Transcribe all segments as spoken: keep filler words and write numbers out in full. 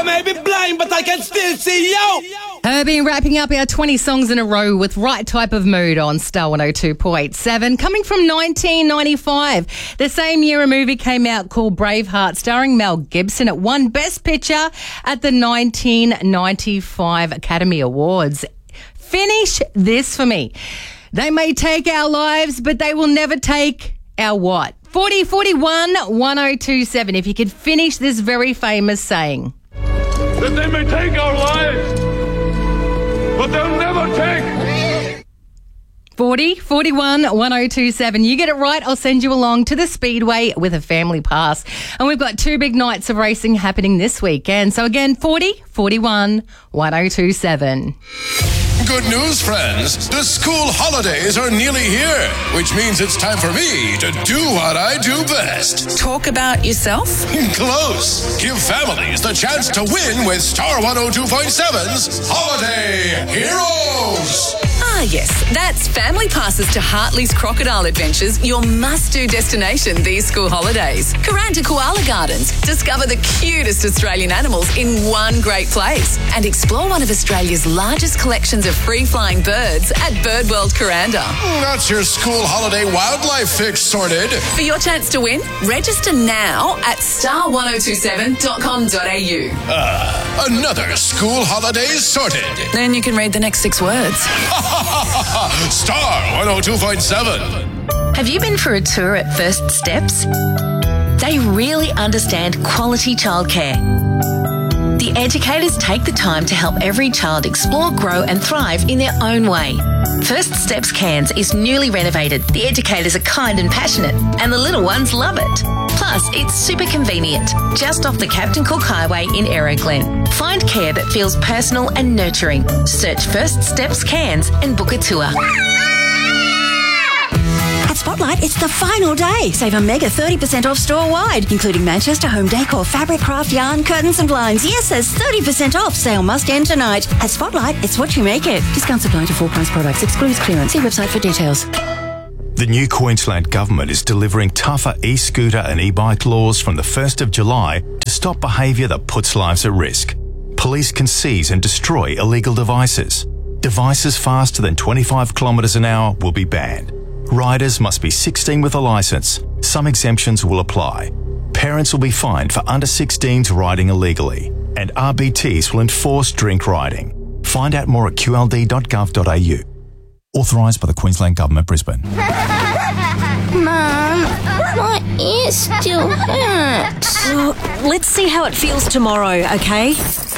may be blind, but I can still see you. Herbie wrapping up our twenty songs in a row with Right Type of Mood on Star one oh two point seven. Coming from nineteen ninety-five. The same year a movie came out called Braveheart starring Mel Gibson. It won Best Picture at the nineteen ninety-five Academy Awards. Finish this for me. They may take our lives, but they will never take our what? forty forty-one one oh two seven. If you could finish this very famous saying. That they may take our lives, but they'll never take. forty forty-one one oh two seven. You get it right, I'll send you along to the Speedway with a family pass. And we've got two big nights of racing happening this weekend. So again, forty forty-one one oh two seven. Good news, friends. The school holidays are nearly here, which means it's time for me to do what I do best. Talk about yourself? Close. Give families the chance to win with Star one oh two point seven's Holiday Heroes. Ah, yes. That's family passes to Hartley's Crocodile Adventures, your must-do destination these school holidays. Karanta Koala Gardens. Discover the cutest Australian animals in one great place. And explore one of Australia's largest collections of free-flying birds at Birdworld Kuranda. That's your school holiday wildlife fix sorted. For your chance to win, register now at star one oh two seven dot com dot a u. Ah, uh, another school holidays sorted. Then you can read the next six words. Star one oh two point seven. Have you been for a tour at First Steps? They really understand quality childcare. The educators take the time to help every child explore, grow and thrive in their own way. First Steps Cairns is newly renovated. The educators are kind and passionate and the little ones love it. Plus, it's super convenient, just off the Captain Cook Highway in Aeroglen. Find care that feels personal and nurturing. Search First Steps Cairns and book a tour. At Spotlight, it's the final day. Save a mega thirty percent off store-wide, including Manchester home decor, fabric, craft, yarn, curtains and blinds. Yes, there's thirty percent off. Sale must end tonight. At Spotlight, it's what you make it. Discounts apply to full-price products. Excludes clearance. See website for details. The new Queensland Government is delivering tougher e-scooter and e-bike laws from the first of July to stop behaviour that puts lives at risk. Police can seize and destroy illegal devices. Devices faster than twenty-five kilometres an hour will be banned. Riders must be sixteen with a licence. Some exemptions will apply. Parents will be fined for under sixteens riding illegally. And R B Ts will enforce drink riding. Find out more at q l d dot gov dot a u. Authorised by the Queensland Government, Brisbane. Mum, my ear still hurts. Oh, let's see how it feels tomorrow, okay?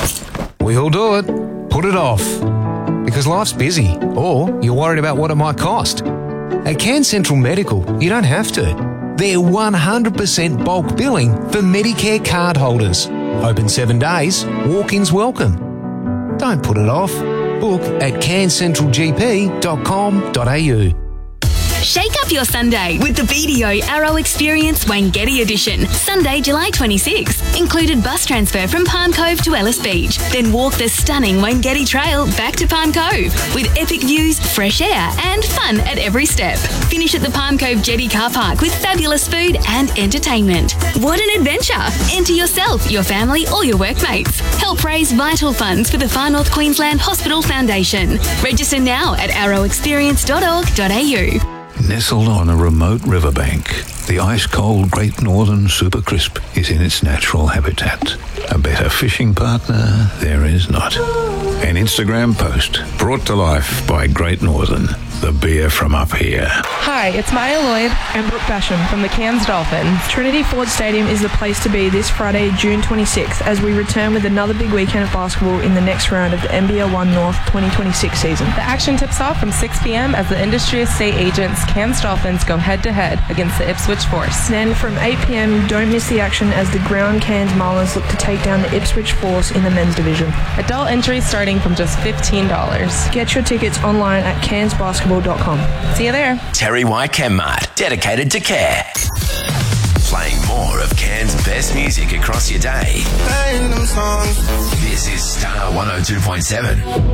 We'll do it. Put it off. Because life's busy, or you're worried about what it might cost. At Cairns Central Medical, you don't have to. They're one hundred percent bulk billing for Medicare card holders. Open seven days, walk-ins welcome. Don't put it off. Book at cairns central g p dot com dot a u. Shake up your Sunday with the B D O Arrow Experience Wangeti Edition. Sunday, July twenty-sixth. Included bus transfer from Palm Cove to Ellis Beach. Then walk the stunning Wangeti Trail back to Palm Cove with epic views, fresh air and fun at every step. Finish at the Palm Cove Jetty Car Park with fabulous food and entertainment. What an adventure! Enter yourself, your family or your workmates. Help raise vital funds for the Far North Queensland Hospital Foundation. Register now at arrow experience dot org dot a u. Nestled on a remote riverbank, the ice-cold Great Northern Super Crisp is in its natural habitat. A better fishing partner there is not. An Instagram post brought to life by Great Northern, the beer from up here. Hi, it's Maya Lloyd and Brooke Basham from the Cairns Dolphins. Trinity Ford Stadium is the place to be this Friday, June twenty-sixth, as we return with another big weekend of basketball in the next round of the N B L one North twenty twenty-six season. The action tips off from six p.m. as the industry estate agents Cairns Dolphins go head-to-head against the Ipswich Force. Then from eight p.m, don't miss the action as the ground Cairns Marlins look to take down the Ipswich Force in the men's division. Adult entry starting from just fifteen dollars. Get your tickets online at cairns basketball dot com. See you there. Terry White Chemmart, dedicated to care. Playing more of Cairns' best music across your day. This is Star one oh two point seven.